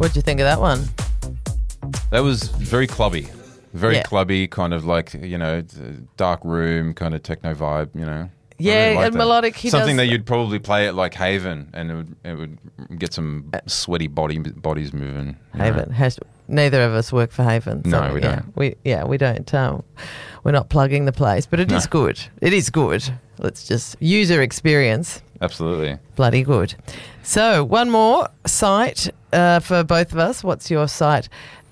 What'd you think of that one? That was very clubby. Very Yeah. clubby, kind of like, dark room, kind of techno vibe, Yeah, I really like and that. melodic. Something that you'd probably play at like Haven, and it would get some sweaty bodies moving. Haven. Neither of us work for Haven. So No, we don't. We don't. We're not plugging the place, but it is good. It is good. Let's just user experience. Absolutely. Bloody good. So one more site for both of us. What's your site?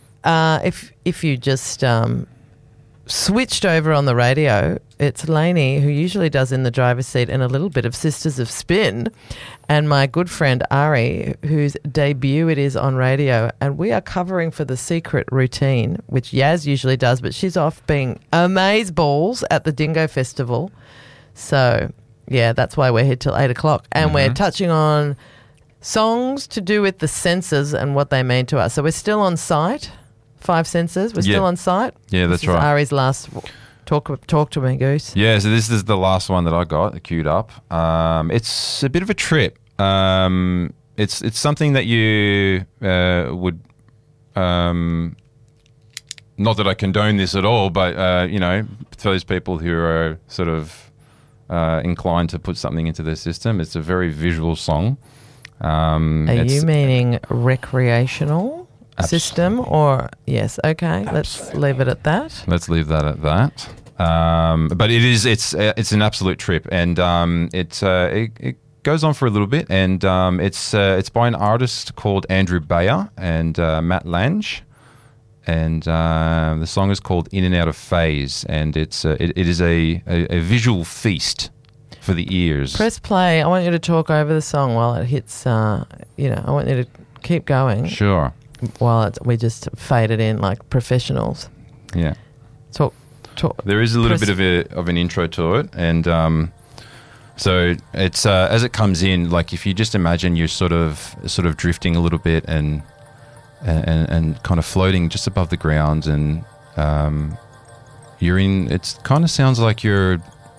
If you just switched over on the radio, it's Lainey, who usually does In the Driver's Seat and a little bit of Sisters of Spin, and my good friend Ari, whose debut it is on radio, and we are covering for The Secret Routine, which Yaz usually does, but she's off being amazeballs at the Dingo Festival. So, yeah, that's why we're here till 8 o'clock, and we're touching on songs to do with the senses and what they mean to us. So we're still on site. 5 senses. We're still on site. Yeah, that's this right. Is Ari's last talk to me, Goose. Yeah, so this is the last one that I got queued up. It's a bit of a trip. It's something that you would. Not that I condone this at all, but for those people who are sort of inclined to put something into their system, it's a very visual song. Are you meaning recreational? System or yes, okay. Let's leave it at that. Let's leave that at that. But it's an absolute trip, and it goes on for a little bit, and it's by an artist called Andrew Bayer and Matt Lange, and the song is called In and Out of Phase, and it is a visual feast for the ears. Press play. I want you to talk over the song while it hits. I want you to keep going. Sure. While we just fade it in like professionals. Yeah. Talk. There is a little bit of an intro to it, and so it's as it comes in, like if you just imagine you're sort of drifting a little bit and kind of floating just above the ground, and you're in. It kind of sounds like you're.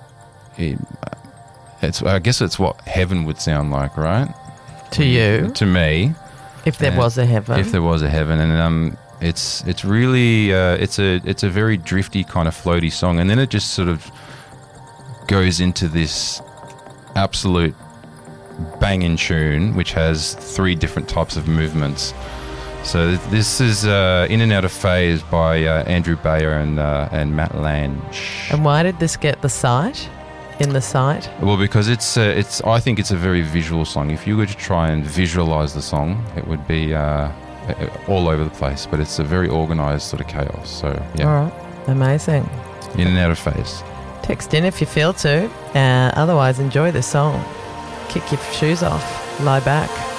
I guess it's what heaven would sound like, right? To you. To me. If there was a heaven. If there was a heaven, and it's really it's a very drifty kind of floaty song, and then it just sort of goes into this absolute banging tune, which has 3 different types of movements. So this is In and Out of Phase by Andrew Bayer and Matt Lange. And why did this get the site? In the site? Well, because it's I think it's a very visual song. If you were to try and visualize the song, it would be all over the place, but it's a very organized sort of chaos. So yeah. All right, amazing. In and Out of Phase. Text in if you feel to. Otherwise, enjoy the song. Kick your shoes off. Lie back.